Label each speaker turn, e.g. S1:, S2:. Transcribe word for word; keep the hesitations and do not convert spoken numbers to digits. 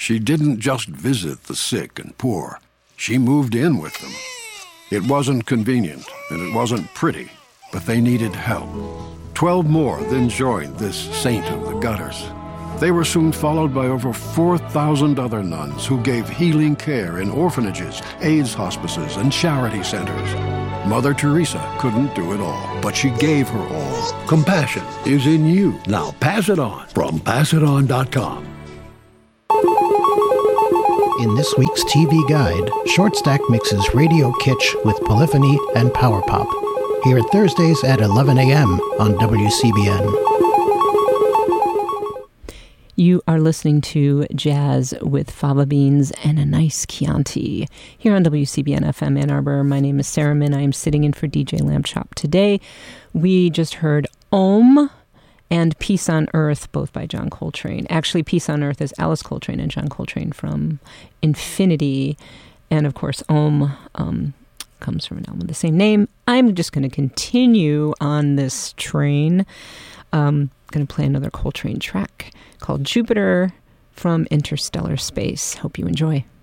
S1: she didn't just visit the sick and poor. She moved in with them. It wasn't convenient, and it wasn't pretty, but they needed help. Twelve more then joined this saint of the gutters. They were soon followed by over four thousand other nuns who gave healing care in orphanages, AIDS hospices, and charity centers. Mother Teresa couldn't do it all, but she gave her all. Compassion is in you. Now pass it on from pass it on dot com.
S2: In this week's T V Guide, Short Stack mixes radio kitsch with polyphony and power pop. Here at Thursdays at eleven a.m. on W C B N.
S3: You are listening to Jazz with Fava Beans and a nice Chianti here on W C B N F M Ann Arbor. My name is Sarah Min. I am sitting in for D J Lamb Chop today. We just heard Om and Peace on Earth, both by John Coltrane. Actually, Peace on Earth is Alice Coltrane and John Coltrane from Infinity. And of course, Om um, comes from an album with the same name. I'm just going to continue on this train. Um, going to play another Coltrane track called Jupiter from Interstellar Space. Hope you enjoy.